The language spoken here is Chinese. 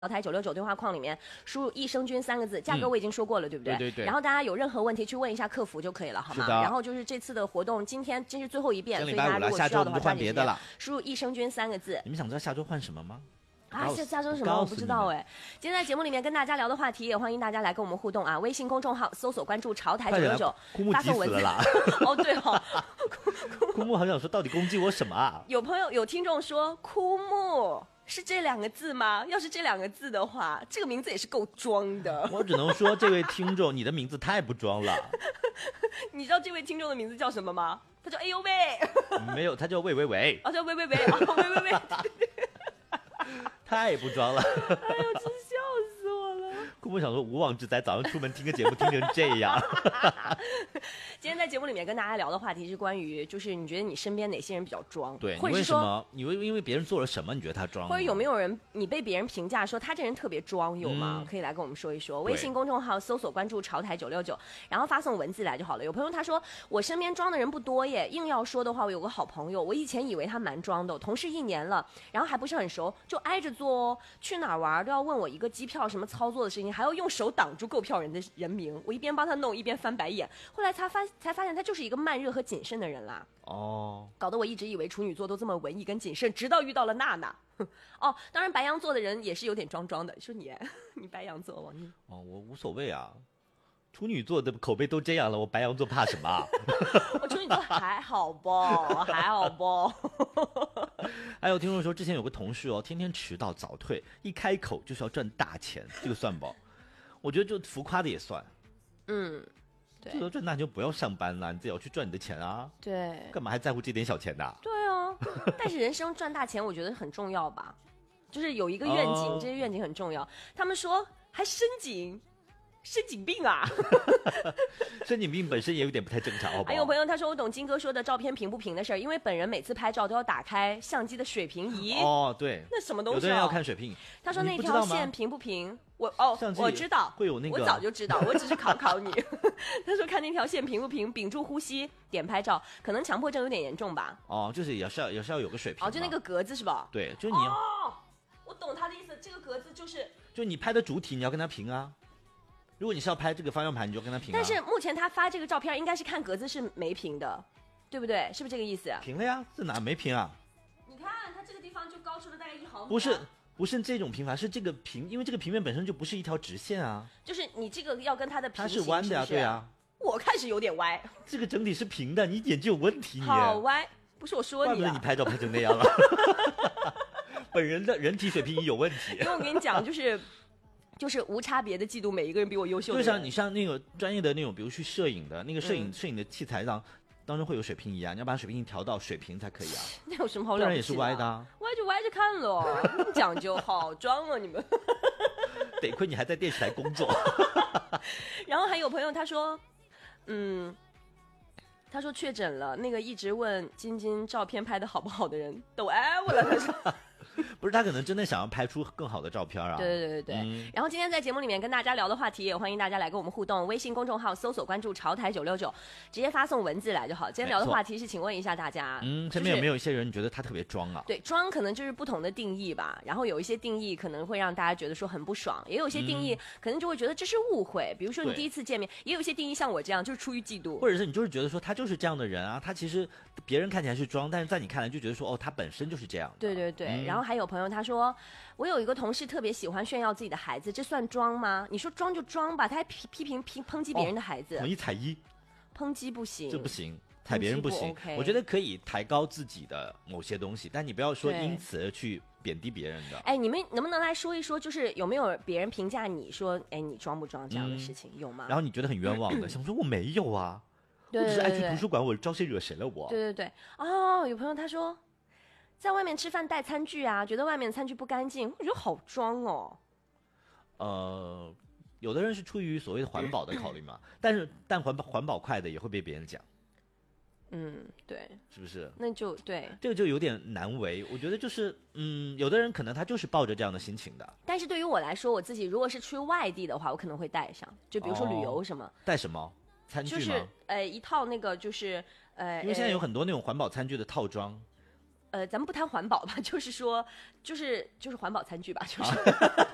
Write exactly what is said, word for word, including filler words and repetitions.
茅台九六九对话框里面输入益生菌三个字，价格我已经说过了，嗯、对不对？ 对对对。 然后大家有任何问题去问一下客服就可以了，好吗？然后就是这次的活动，今天这是最后一遍，所以大家如果需要的话， 换别的了。 输入益生菌三个字。 你们想知道下周换什么吗？ 啊，下下周什么我不知道哎。今天在节目里面跟大家聊的话题，也欢迎大家来跟我们互动啊！微信公众号搜索关注潮台九六九，发送文字了。 哦，对哦， 枯木好想说，到底攻击我什么啊？ 有朋友有听众说，枯木是这两个字吗？要是这两个字的话，这个名字也是够装的。 我只能说，这位听众，你的名字太不装了。 你知道这位听众的名字叫什么吗？他叫哎呦喂。 没有，他叫喂喂喂。 哦，叫喂喂喂，哦，喂喂喂。 太不装了。 哎呦，真笑死我了。 顾木想说，无妄之灾，早上出门听个节目听成这样。 今天在节目里面跟大家聊的话题是关于，就是你觉得你身边哪些人比较装？ 对， 或者是说为什么你为因为别人做了什么，你觉得他装？ 或者有没有人你被别人评价说他这人特别装，有吗？嗯、可以来跟我们说一说。微信公众号搜索关注潮台九六九，然后发送文字来就好了。有朋友他说我身边装的人不多耶，硬要说的话，我有个好朋友，我以前以为他蛮装的，同事一年了，然后还不是很熟，就挨着做哦，去哪儿玩都要问我一个机票什么操作的事情，还要用手挡住购票人的人名，我一边帮他弄一边翻白眼。后来才发才发现他就是一个慢热和谨慎的人啦。 哦， 搞得我一直以为处女座都这么文艺跟谨慎，直到遇到了娜娜。哦，当然白羊座的人也是有点装装的。说你，你白羊座王毅。 哦，我无所谓啊，处女座的口碑都这样了，我白羊座怕什么？ 我处女座还好吧，还好吧。 还有听众说，之前有个同事哦，天天迟到早退，一开口就是要赚大钱，这个算不？我觉得就浮夸的也算。 嗯。对， 这赚大就不要上班了，你自己要去赚你的钱啊。 对， 干嘛还在乎这点小钱的、啊？ 对啊，但是人生赚大钱，我觉得很重要吧，就是有一个愿景，哦、这些愿景很重要。他们说还申颈，申颈病啊， 申颈病本身也有点不太正常，好不好？ 还有朋友他说我懂金哥说的照片平不平的事儿，因为本人每次拍照都要打开相机的水平仪。 哦，对， 那什么东西、哦？ 有的人要看水平。 他说那条线平不平？我哦，我知道， 会有那个， 我早就知道，我只是考考你。他说看那条线平不平，屏住呼吸点拍照，可能强迫症有点严重吧。 哦，就是也是要也是要有个水平。 哦，就那个格子是吧？ 对，就是你要。 哦，我懂他的意思，这个格子就是， 就你拍的主体你要跟他平啊。如果你是要拍这个方向盘，你就跟他平、啊。 但是目前他发这个照片，应该是看格子是没平的，对不对？是不是这个意思？ 平了呀，这哪没平啊？ 你看他这个地方就高出了大概一毫米、啊。 不是。不是这种平法，是这个平，因为这个平面本身就不是一条直线啊。 就是你这个要跟它的平行， 它是弯的呀、啊，对啊。 我看是有点歪。 这个整体是平的，你眼睛有问题你。 好歪，不是我说你、啊。 怪不得你拍照拍成那样了。本人的人体水平仪有问题。 因为我跟你讲，就是就是无差别的嫉妒每一个人比我优秀的人。 就像你像那个专业的那种，比如去摄影的那个摄影、嗯、摄影的器材上。当中会有水平仪啊，你要把水平仪调到水平才可以啊。 那有什么好了不起的？ 当然也是歪的、啊， 歪就歪着看咯，那么讲究，好装啊你们。 得亏你还在电视台工作。 然后还有朋友他说，嗯，他说确诊了，那个一直问晶晶照片拍的好不好的人都挨我了，他说。 不是他可能真的想要拍出更好的照片啊。 对对对对、嗯、然后今天在节目里面跟大家聊的话题，也欢迎大家来跟我们互动。微信公众号搜索关注潮台九六九，直接发送文字来就好。今天聊的话题是，请问一下大家， 嗯，身边有没有一些人觉得他特别装啊？ 对，装可能就是不同的定义吧。然后有一些定义可能会让大家觉得说很不爽，也有一些定义可能就会觉得这是误会。比如说你第一次见面，也有一些定义像我这样就是出于嫉妒， 或者是你就是觉得说他就是这样的人啊，他其实别人看起来是装，但是在你看来就觉得说哦，他本身就是这样的。 对对对、 嗯、 然后还有朋友他说。我有一个同事特别喜欢炫耀自己的孩子，这算装吗？你说装就装吧，他还批批评批抨击别人的孩子， 统一踩一， 抨击不行， 这不行，踩别人不行。 不 OK、 我觉得可以抬高自己的某些东西，但你不要说因此而去贬低别人的。 哎，你们能不能来说一说，就是有没有别人评价你说，哎，你装不装这样的事情、嗯、有吗？ 然后你觉得很冤枉的，想说我没有啊， 对对对对， 我只是爱去图书馆，我招谁惹谁了我？ 对对对，哦，有朋友他说。在外面吃饭带餐具啊，觉得外面餐具不干净，我觉得好装哦。 呃，有的人是出于所谓的环保的考虑嘛，但是但环保环保快的也会被别人讲。 嗯，对， 是不是？ 那就对， 这个就有点难为。我觉得就是，嗯，有的人可能他就是抱着这样的心情的。 但是对于我来说，我自己如果是去外地的话，我可能会带上，就比如说旅游什么。 哦、带什么？餐具吗？ 就是呃一套那个就是呃， 因为现在有很多那种环保餐具的套装。 呃，咱们不谈环保吧，就是说，就是就是环保餐具吧，就是。